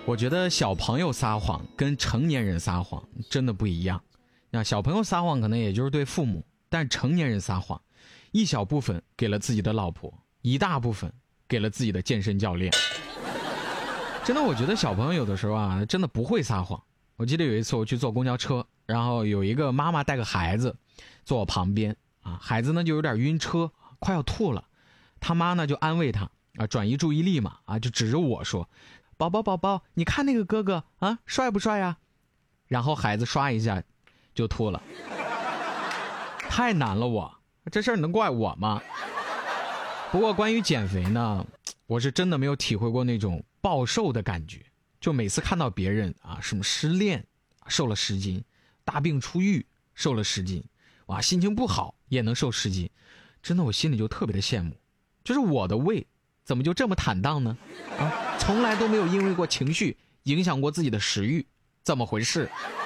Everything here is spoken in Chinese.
我觉得小朋友撒谎跟成年人撒谎真的不一样。那小朋友撒谎可能也就是对父母，但成年人撒谎，一小部分给了自己的老婆，一大部分给了自己的健身教练。真的，我觉得小朋友有的时候啊，真的不会撒谎。我记得有一次我去坐公交车，然后有一个妈妈带个孩子坐我旁边啊，孩子呢就有点晕车，快要吐了。他妈呢就安慰他啊，转移注意力嘛啊，就指着我说：“宝宝宝宝，你看那个哥哥啊，帅不帅啊？”然后孩子刷一下就吐了。太难了我，这事儿能怪我吗？不过关于减肥呢，我是真的没有体会过那种暴瘦的感觉。就每次看到别人啊，什么失恋瘦了10斤，大病初愈瘦了10斤，哇，心情不好也能瘦10斤，真的我心里就特别的羡慕。就是我的胃怎么就这么坦荡呢？啊，从来都没有因为过情绪影响过自己的食欲，怎么回事？